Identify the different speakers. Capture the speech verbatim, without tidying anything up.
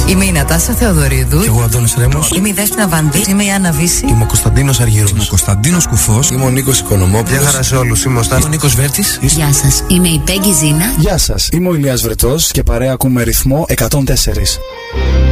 Speaker 1: Είμαι η Νατάσα Θεοδωρίδου.
Speaker 2: Και εγώ Αντώνης Ρέμος.
Speaker 1: Είμαι η Δέσποινα Βανδύ. Είμαι η Άννα Βύση.
Speaker 2: Είμαι ο Κωνσταντίνος Αργύρος. Είμαι ο Κωνσταντίνος Κουφός.
Speaker 3: Είμαι ο Νίκος Οικονομόπουλος.
Speaker 2: Γεια χαρά σε όλους. Είμαι ο Στάθης. Είμαι ο Νίκος Βέρτης.
Speaker 1: Γεια σας. Είμαι η Πέγγι Ζήνα.
Speaker 4: Γεια σας. Είμαι ο Ηλίας Βρετός και παρέα ακούμε Ρυθμό εκατόν τέσσερα.